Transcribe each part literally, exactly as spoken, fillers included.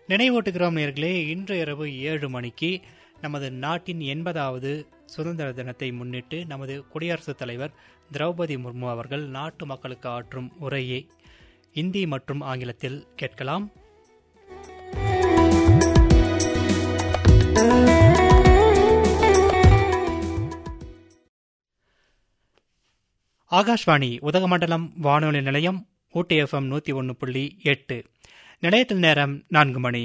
நினைவூட்டுகிறோம் நேர்களே, இன்று இரவு ஏழு மணிக்கு நமது நாட்டின் எண்பதாவது சுதந்திர தினத்தை முன்னிட்டு நமது குடியரசுத் தலைவர் திரௌபதி முர்மு அவர்கள் நாட்டு மக்களுக்கு ஆற்றும் உரையை இந்தி மற்றும் ஆங்கிலத்தில் கேட்கலாம். ஆகாஷ்வாணி உதகமண்டலம் வானொலி நிலையம், ஊட்டி எஃப்எம் நூற்றி ஒன்று புள்ளி எட்டு. நிலையத்தில் நேரம் நான்கு மணி.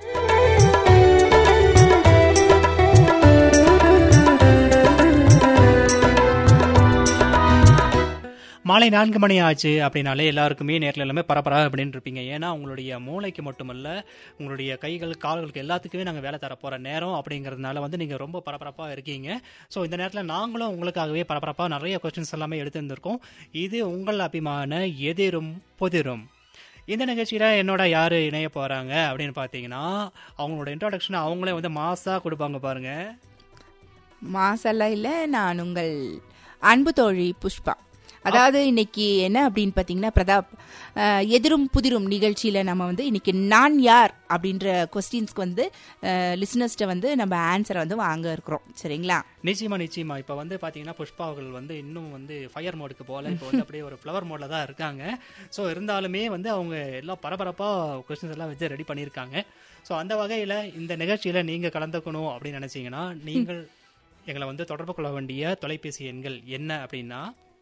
மாலை நான்கு மணி ஆச்சு அப்படின்னாலே எல்லாருக்குமே நேரில் எல்லாமே பரபரா அப்படின்னு இருப்பீங்க. ஏன்னா உங்களுடைய மூளைக்கு மட்டுமல்ல, உங்களுடைய கைகள் கால்களுக்கு எல்லாத்துக்குமே நாங்கள் வேலை தர போகிற நேரம் அப்படிங்கிறதுனால வந்து நீங்கள் ரொம்ப பரபரப்பாக இருக்கீங்க. ஸோ இந்த நேரத்தில் நாங்களும் உங்களுக்காகவே பரபரப்பாக நிறைய கொஸ்டின்ஸ் எல்லாமே எடுத்து வந்திருக்கோம். இது உங்கள் அபிமான எதிரும் புதிரும். இந்த நிகழ்ச்சியில் என்னோட யார் இணைய போகிறாங்க அப்படின்னு பார்த்தீங்கன்னா, அவங்களோட இன்ட்ரோடக்ஷன் அவங்களே வந்து மாசாக கொடுப்பாங்க பாருங்க. மாசெல்லாம் இல்லை, நான் உங்கள் அன்பு தோழி புஷ்பா. அதாவது இன்னைக்கு என்ன அப்படின்னு பார்த்தீங்கன்னா, பிரதாப், எதிரும் புதிரும் நிகழ்ச்சியில் நம்ம வந்து இன்னைக்கு நான் யார் அப்படின்ற கொஸ்டின்ஸ்க்கு வந்து லிசனர்ஸ்ட்டை வந்து நம்ம ஆன்சரை வந்து வாங்க இருக்கிறோம். சரிங்களா? நிச்சயமா நிச்சயமா. இப்போ வந்து பார்த்தீங்கன்னா புஷ்பா அவர்கள் வந்து இன்னும் வந்து ஃபயர் மோடுக்கு போகல, இப்போ வந்து அப்படியே ஒரு ஃப்ளவர் மோடில் தான் இருக்காங்க. ஸோ இருந்தாலுமே வந்து அவங்க எல்லாம் பரபரப்பாக கொஸ்டின்ஸ் எல்லாம் வச்சு ரெடி பண்ணியிருக்காங்க. ஸோ அந்த வகையில் இந்த நிகழ்ச்சியில் நீங்கள் கலந்துக்கணும் அப்படின்னு நினச்சிங்கன்னா நீங்கள் எங்களை வந்து தொடர்பு கொள்ள வேண்டிய தொலைபேசி எண்கள் என்ன அப்படின்னா,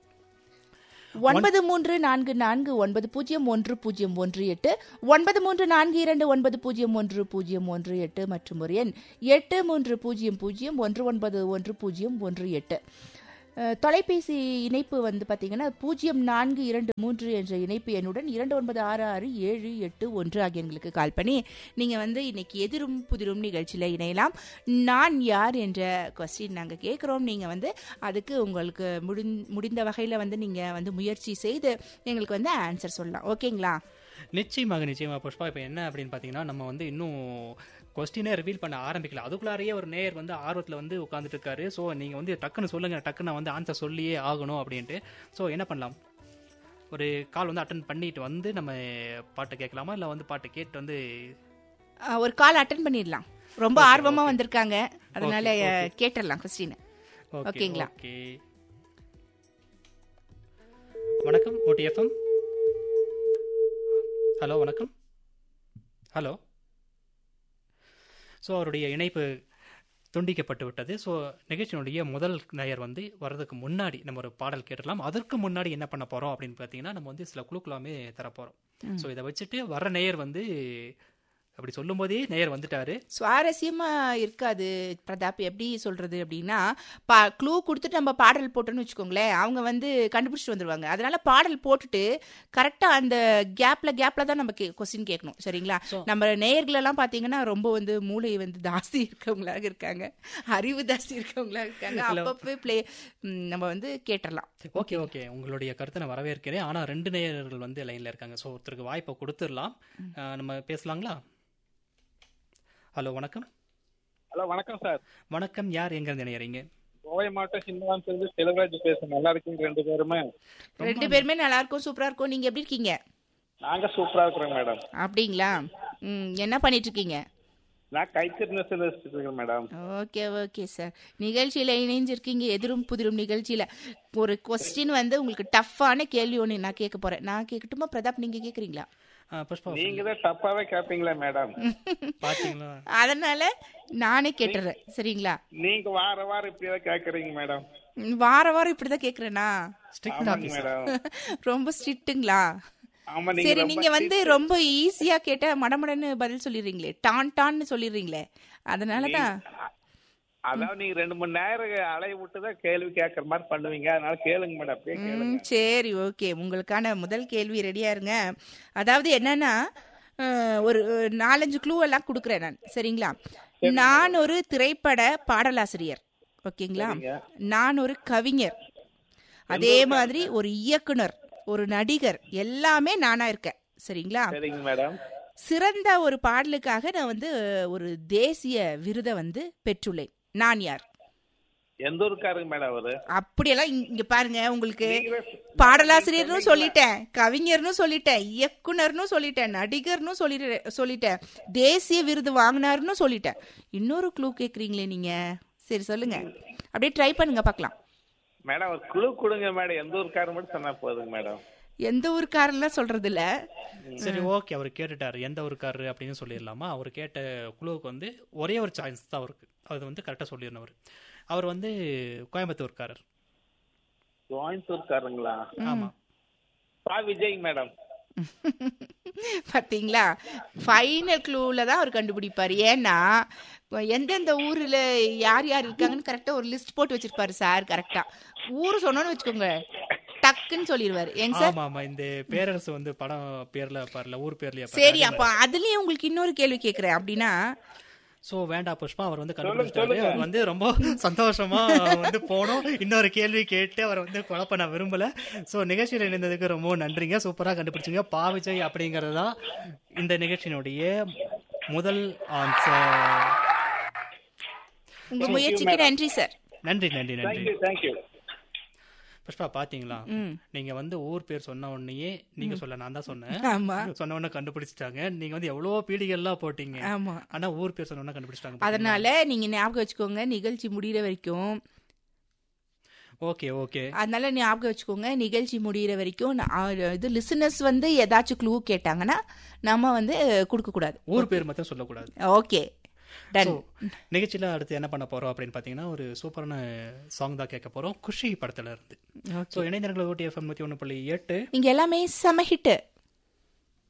ஒன்பது மூன்று நான்கு நான்கு ஒன்பது பூஜ்ஜியம் ஒன்று பூஜ்ஜியம் ஒன்று எட்டு, ஒன்பது மூன்று நான்கு இரண்டு ஒன்பது பூஜ்ஜியம் ஒன்று பூஜ்ஜியம் ஒன்று எட்டு மற்றும் ஒரு எண் எட்டு மூன்று பூஜ்ஜியம் பூஜ்ஜியம் ஒன்று ஒன்பது ஒன்று பூஜ்ஜியம் ஒன்று எட்டு. தொலைபேசி இணைப்பு வந்து பார்த்தீங்கன்னா பூஜ்ஜியம் நான்கு இரண்டு மூன்று என்ற இணைப்பு எண்ணுடன் இரண்டு ஒன்பது ஆறு ஆறு ஏழு எட்டு ஒன்று ஆகிய எங்களுக்கு கால் பண்ணி நீங்கள் வந்து இன்னைக்கு எதிரும் புதிரும் நிகழ்ச்சியில் இணையலாம். நான் யார் என்ற கொஸ்டின் நாங்கள் கேட்குறோம். நீங்கள் வந்து அதுக்கு உங்களுக்கு முடிந் முடிந்த வகையில் வந்து நீங்கள் வந்து முயற்சி செய்து எங்களுக்கு வந்து ஆன்சர் சொல்லலாம். ஓகேங்களா? நிச்சயமாக நிச்சயமாக புஷ்பா. இப்போ என்ன அப்படின்னு பார்த்தீங்கன்னா, நம்ம வந்து இன்னும் கொஸ்டினே ரிவீல் பண்ண ஆரம்பிக்கல. அதுக்குள்ளாரையே ஒரு நேயர் வந்து ஆர்வத்தில் வந்து உட்காந்துட்டு இருக்காரு. ஸோ நீங்கள் வந்து டக்குன்னு சொல்லுங்கள், டக்குன்னு நான் வந்து ஆன்சர் சொல்லியே ஆகணும் அப்படின்ட்டு. ஸோ என்ன பண்ணலாம், ஒரு கால் வந்து அட்டன் பண்ணிட்டு வந்து நம்ம பாட்டை கேட்கலாமா, இல்லை வந்து பாட்டை கேட்டு வந்து ஒரு கால் அட்டன் பண்ணிடலாம். ரொம்ப ஆர்வமாக வந்திருக்காங்க, அதனால கேட்டுடலாம் கொஸ்டின். ஓகேங்களா? ஓகே. வணக்கம் ஊட்டி எஃப்எம். ஹலோ வணக்கம். ஹலோ. ஸோ அவருடைய இணைப்பு துண்டிக்கப்பட்டு விட்டது. ஸோ நிகழ்ச்சியினுடைய முதல் நேயர் வந்து வர்றதுக்கு முன்னாடி நம்ம ஒரு பாடல் கேட்டுடலாம். அதற்கு முன்னாடி என்ன பண்ண போகிறோம் அப்படின்னு பார்த்தீங்கன்னா, நம்ம வந்து சில குழுக்களாமே தரப்போகிறோம். ஸோ இதை வச்சுட்டு வர்ற நேயர் வந்து அப்படி சொல்லும் போதே நேயர் வந்துட்டாரு. சுவாரஸ்யமா இருக்காது பிரதாப். எப்படி சொல்றது அப்படின்னா, பா க்ளூ கொடுத்துட்டு நம்ம பாடல் போட்டோன்னு வச்சுக்கோங்களேன், அவங்க வந்து கண்டுபிடிச்சிட்டு வந்துருவாங்க. அதனால பாடல் போட்டுட்டு கரெக்டா அந்த கேப்ல கேப்ல தான் நம்ம கொஸ்டின் கேட்கணும். சரிங்களா? நம்ம நேயர்களெல்லாம் பார்த்தீங்கன்னா ரொம்ப வந்து மூளை வந்து ஜாஸ்தி இருக்கவங்களாக இருக்காங்க, அறிவு ஜாஸ்தி இருக்கவங்களாக இருக்காங்க. அப்பப்போ பிளே நம்ம வந்து கேட்டுடலாம். ஓகே ஓகே, உங்களுடைய கருத்தை நான் வரவேற்கிறேன். ஆனால் ரெண்டு நேயர்கள் வந்து லைன்ல இருக்காங்க. ஸோ ஒருத்தருக்கு வாய்ப்பை கொடுத்துடலாம். நம்ம பேசலாங்களா? ஹலோ வணக்கம். ஹலோ வணக்கம் சார். வணக்கம். யார் எங்க இருந்து இணையறீங்க? கோவை மாவட்டம் சின்னவான்சிலிருந்து செல்வராஜ் பேசுறேன். நல்லா இருக்கீங்க ரெண்டு பேருமே? ரெண்டு பேருமே நல்லா இருக்கும், சூப்பரா இருக்கும். நீங்க எப்படி இருக்கீங்க? நாங்க சூப்பரா இருக்கிறோம் மேடம். அப்படிங்களா? ம், என்ன பண்ணிட்டு இருக்கீங்க? நான் கைத்தறிஞர் இருக்கேன் மேடம். Okay okay sir. நிகழ்ச்சியில இணைஞ்சிருக்கீங்க எதிரும் புதிரும் நிகழ்ச்சியில. ஒரு கொஸ்டின் வந்து உங்களுக்கு டஃப்பான கேள்வி ஒன்று நான் கேட்க போறேன். நான் கேட்கட்டுமா பிரதாப், நீங்க கேக்குறீங்களா? நீங்க தான் டப்பாவே கேப்பீங்களா மேடம்? பாத்தீங்களா? அதனால நானே கேட்டுறேன். சரிங்களா? நீங்க வார வாரம் இப்படிதான் கேக்குறீங்க மேடம். வார வாரம் இப்படிதான் கேக்குறேனா? மேடம் ரொம்ப ஸ்ட்ரிக்ட்டுங்களா? சரி, நீங்க வந்து ரொம்ப ஈஸியா கேட்ட மடமடன்னு பதில் சொல்லிடுறீங்களே, டான் டான்னு சொல்லிடுறீங்களே, அதனாலதான். அதாவது நீங்க ரெண்டு மணி நேரம் அலைய விட்டுதான் கேள்வி கேட்கற மாதிரி பண்ணுவீங்க. அதனால கேளுங்க மேடம், அப்படியே கேளுங்க. சரி, ஓகே. உங்களுக்கான முதல் கேள்வி ரெடியா இருங்க. அதாவது என்னன்னா, ஒரு நாலஞ்சு க்ளூ எல்லாம் கொடுக்குறேன் நான். சரிங்களா? நான் ஒரு திரைப்பட பாடலாசிரியர். ஓகேங்களா? நான் ஒரு கவிஞர், அதே மாதிரி ஒரு இயக்குனர், ஒரு நடிகர், எல்லாமே நானா இருக்கேன். சரிங்களா? சரிங்க மேடம். சிறந்த ஒரு பாடலுக்காக நான் வந்து ஒரு தேசிய விருதை வந்து பெற்றுள்ளேன். நான் யார்? எந்த ஊருக்காருங்க மேடம் அவரு? அப்படியெல்லாம் இங்க- இங்க பாருங்க, உங்களுக்கு நீங்களே பாடலாசிரியர்னு சொல்லிட்டேன், கவிஞர்னு சொல்லிட்டேன், இயக்குனர்னு சொல்லிட்டேன், நடிகர்னு சொல்லி சொல்லிட்டேன், தேசிய விருது வாங்கினார்னு சொல்லிட்டேன். இன்னொரு க்ளூ கேக்குறீங்களே நீங்க. சரி சொல்லுங்க, அப்படியே ட்ரை பண்ணுங்க பார்க்கலாம். மேடம் ஒரு குழு கொடுங்க மேடம், எந்த ஊருக்காரு மட்டும் சொன்னா போதுங்க மேடம். எந்த ஊருக்காரெல்லாம் சொல்றது இல்ல. சரி ஓகே, அவர் கேட்டுட்டாரு எந்த ஊருக்காரரு அப்படின்னு சொல்லிடலாமா? அவர் கேட்ட குழுவுக்கு வந்து ஒரே ஒரு சாய்ஸ் தான் அவருக்கு, அது வந்து கரெக்டாக சொல்லிடணும். அவர் அவர் வந்து கோயம்புத்தூர்காரர். கோயம்புத்தூர்காரங்களா? ஆமா. பா விஜய் மேடம். பாத்தீங்களா, ஃபைனல் க்ளூல தான் அவர் கண்டுபிடிப்பாரு. ஏன்னா எந்தெந்த ஊர்ல யார் யார் இருக்காங்கன்னு கரெக்டா ஒரு லிஸ்ட் போட்டு வச்சிருப்பாரு சார். கரெக்டா ஊரு சொன்னோன்னு வச்சுக்கோங்க, டக்குன்னு சொல்லிடுவாரு. ஏங்க சார்? ஆமா ஆமா, இந்த பேரரசு வந்து படம் பேர்ல பாருல, ஊர் பேர்லயே. சரி, அப்ப அதுலயே உங்களுக்கு இன்னொரு கேள்வி கேக்குறேன். அப்படின்னா சோ வேண்டாம் புஷ்பா, அவர் வந்து கண்டுபிடிச்சாரு. அவர் வந்து ரொம்ப சந்தோஷமா வந்து போனோம். இன்னொரு கேள்வி கேட்டு அவர் வந்து குழப்ப நான் விரும்பல. சோ நிகழ்ச்சியில் இணைந்ததுக்கு ரொம்ப நன்றிங்க, சூப்பரா கண்டுபிடிச்சிங்க. பா விஜய் அப்படிங்கிறது தான் இந்த நிகழ்ச்சியினுடைய முதல் ஆன்சர். உங்க முயற்சிக்கு நன்றி சார். நன்றி நன்றி நன்றி. Thank you thank you. புஷ்பா பாத்தீங்களா, நீங்க வந்து ஊர் பேர் சொன்ன உடனேயே, நீங்க சொல்ல நான் தான் சொன்னேன், ஆமா, சொன்ன உடனே கண்டுபிடிச்சிட்டாங்க. நீங்க வந்து எவ்வளவு பீடிகள்லாம் போட்டீங்க, ஆமா, ஆனா ஊர் பேர் சொன்ன உடனே கண்டுபிடிச்சிட்டாங்க. அதனால நீங்க ஞாபகம் வச்சுக்கோங்க, நிகழ்ச்சி முடிகிற வரைக்கும். ஓகே ஓகே, அதனால ஞாபகம் வச்சுக்கோங்க, நிகழ்ச்சி முடிகிற வரைக்கும் நான், ஆ, இது லிசனர்ஸ் வந்து ஏதாச்சும் க்ளூ கேட்டாங்கன்னா நம்ம வந்து கொடுக்க கூடாது, ஊர் பேர் மட்டும் சொல்லக்கூடாது. Okay done. நிகழ்ச்சியில அடுத்து என்ன பண்ண போறோம் அப்படின்னு பாத்தீங்கன்னா, ஒரு சூப்பரான சாங் தான் கேட்க போறோம், குஷி படத்துல இருந்து. சோ இணைந்தர்கள் ஊட்டி எஃப்எம் நூத்தி ஒண்ணு புள்ளி எட்டு, இங்க எல்லாமே செம ஹிட்.